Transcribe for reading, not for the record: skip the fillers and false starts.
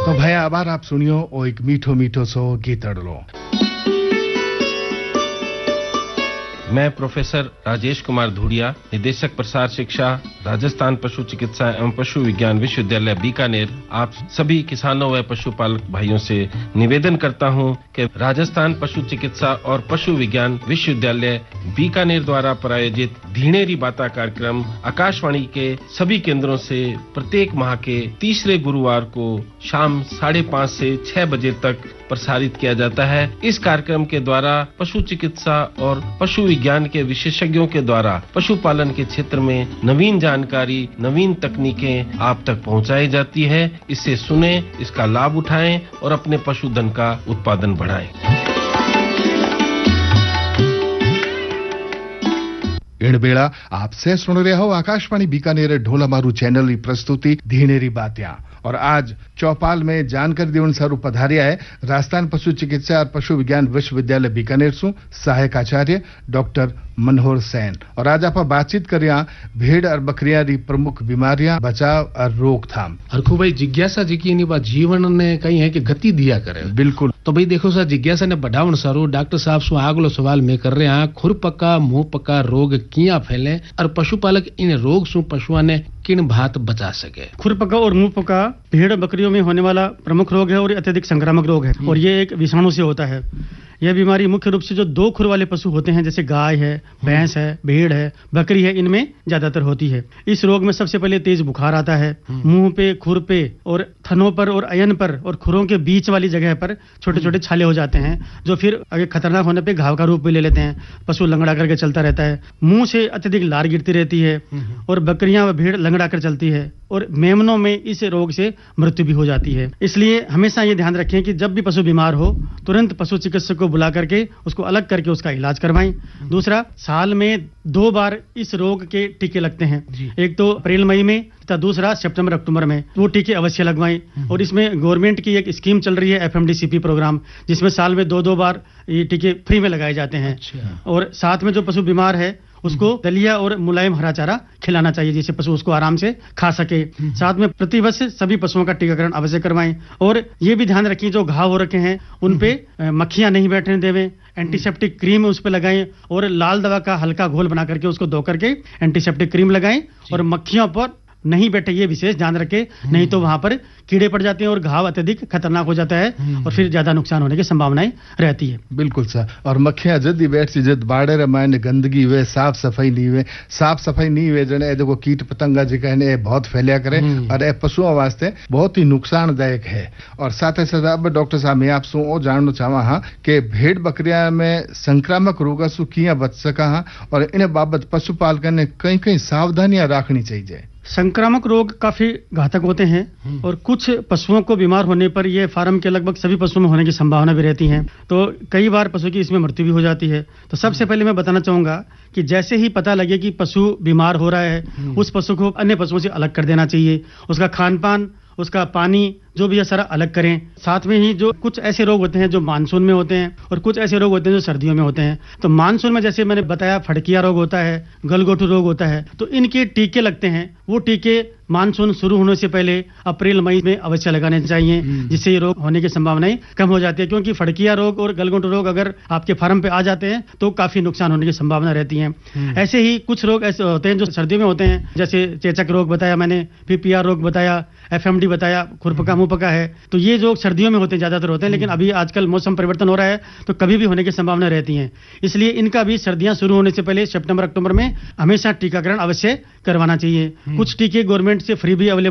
तो भैया आभार आप सुनियो ओ एक मीठो मीठो सो गीतड़लो। मैं प्रोफेसर राजेश कुमार धूड़िया, निदेशक प्रसार शिक्षा, राजस्थान पशु चिकित्सा एवं पशु विज्ञान विश्वविद्यालय बीकानेर, आप सभी किसानों व पशुपालक भाइयों से निवेदन करता हूं कि राजस्थान पशु चिकित्सा और पशु विज्ञान विश्वविद्यालय बीकानेर द्वारा प्रायोजित धीणेरी बाता कार्यक्रम आकाशवाणी के सभी केंद्रों से प्रत्येक माह के तीसरे गुरुवार को शाम 5:30 से 6 बजे तक प्रसारित किया जाता है। इस कार्यक्रम के द्वारा पशु चिकित्सा और पशु विज्ञान के विशेषज्ञों के द्वारा पशुपालन के क्षेत्र में नवीन जानकारी, नवीन तकनीकें आप तक पहुंचाई जाती है। इसे सुने, इसका लाभ उठाएं और अपने पशुधन का उत्पादन बढ़ाएं। इन बेड़ा आपसे सुन रहे हो आकाशवाणी बीकानेर ढोलामारू चैनल की प्रस्तुति धीणेरी बात्या। और आज चौपाल में जानकारी देवन सारू पधारिया है राजस्थान पशु चिकित्सा और पशु विज्ञान विश्वविद्यालय बीकानेर सु सहायक आचार्य डॉक्टर मनोहर सेन। और आज आप बातचीत करिया भेड़ और बकरियां री प्रमुख बीमारियां, बचाव और रोकथाम। और खूब भाई जिज्ञासा जी की बात जीवन ने कही है कि गति दिया करे। बिल्कुल। तो भाई देखो सर, जिज्ञासा ने बढ़ावन सारू डॉक्टर साहब सु आगलो सवाल में कर रहे हैं, खुर पका मुंह पका रोग किया फैले और पशुपालक इन रोग सु पशुओं ने किन भात बचा सके। खुरपका और मुंह पका भेड़ बकरियों में होने वाला प्रमुख रोग है और अत्यधिक संक्रामक रोग है और ये एक विषाणु से होता है। यह बीमारी मुख्य रूप से जो 2 खुर वाले पशु होते हैं जैसे गाय है, भैंस है, भेड़ है, बकरी है, इनमें ज्यादातर होती है। इस रोग में सबसे पहले तेज बुखार आता है। मुंह पे, खुर पे और थनों पर और अयन पर और खुरों के बीच वाली जगह पर छोटे छोटे छाले हो जाते हैं जो फिर आगे खतरनाक होने पे घाव का रूप भी ले लेते हैं। पशु लंगड़ा करके चलता रहता है। मुंह से अत्यधिक लार गिरती रहती है और बकरियां व भेड़ लंगड़ा कर चलती है और मेमनों में इस रोग से मृत्यु भी हो जाती है। इसलिए हमेशा ये ध्यान रखें कि जब भी पशु बीमार हो तुरंत पशु चिकित्सक को बुला करके उसको अलग करके उसका इलाज करवाएं। दूसरा, साल में 2 बार इस रोग के टीके लगते हैं। एक तो अप्रैल मई में तथा दूसरा सितंबर अक्टूबर में। वो टीके अवश्य लगवाएं। और इसमें गवर्नमेंट की एक स्कीम चल रही है FMDCP प्रोग्राम, जिसमें साल में 2-2 बार ये टीके फ्री में लगाए जाते हैं। और साथ में जो पशु बीमार है उसको दलिया और मुलायम हरा चारा खिलाना चाहिए जिससे पशु उसको आराम से खा सके। साथ में प्रतिवर्ष सभी पशुओं का टीकाकरण अवश्य करवाएं। और ये भी ध्यान रखिए जो घाव हो रखे हैं उन पे मक्खियां नहीं बैठने देवें। एंटीसेप्टिक क्रीम उस पे लगाएं और लाल दवा का हल्का घोल बना करके उसको धो करके एंटीसेप्टिक क्रीम लगाएं और मक्खियों पर नहीं बैठे, ये विशेष ध्यान रखें, नहीं तो वहां पर कीड़े पड़ जाते हैं और घाव अत्यधिक खतरनाक हो जाता है और फिर ज्यादा नुकसान होने की संभावनाएं रहती है। बिल्कुल सर। और मक्खियां जल्दी बैठ सी जद बाड़े रमायन गंदगी वे साफ सफाई नहीं वे जने देखो कीट पतंगा जी कहने बहुत फैलिया करे और ए पशुओं वास्ते बहुत ही नुकसानदायक है। और साथ ही साथ अब डॉक्टर साहब मैं आपसे ओ जानना चाहवा हां कि भेड़ बकरियां में संक्रामक रोग सु किया बच सका हां और इन बाबत पशुपालक ने कई सावधानियां रखनी चाहिए। संक्रामक रोग काफी घातक होते हैं और कुछ पशुओं को बीमार होने पर यह फार्म के लगभग सभी पशुओं में होने की संभावना भी रहती है। तो कई बार पशु की इसमें मृत्यु भी हो जाती है। तो सबसे पहले मैं बताना चाहूंगा कि जैसे ही पता लगे कि पशु बीमार हो रहा है उस पशु को अन्य पशुओं से अलग कर देना चाहिए। उसका खान पान, उसका पानी जो भी है सारा अलग करें। साथ में ही जो कुछ ऐसे रोग होते हैं जो मानसून में होते हैं और कुछ ऐसे रोग होते हैं जो सर्दियों में होते हैं। तो मानसून में जैसे मैंने बताया फड़किया रोग होता है, गलघोटू रोग होता है, तो इनके टीके लगते हैं। वो टीके मानसून शुरू होने से पहले अप्रैल मई में अवश्य लगाने चाहिए जिससे ये रोग होने की संभावनाएं कम हो जाती है। क्योंकि फड़किया रोग और गलघोटू रोग अगर आपके फार्म पे आ जाते हैं तो काफी नुकसान होने की संभावना रहती है। ऐसे ही कुछ रोग ऐसे होते हैं जो सर्दियों में होते हैं, जैसे चेचक रोग बताया मैंने, PPR रोग बताया, FMD बताया, खुरपका मुंह पका है। तो ये जो सर्दियों में होते हैं ज्यादातर होते हैं, लेकिन अभी आजकल मौसम परिवर्तन हो रहा है तो कभी भी होने की संभावना रहती है। इसलिए इनका भी सर्दियां शुरू होने से पहले सितंबर अक्टूबर में हमेशा टीकाकरण अवश्य करवाना चाहिए। कुछ टीके गवर्नमेंट से फ्री भी अवेलेबल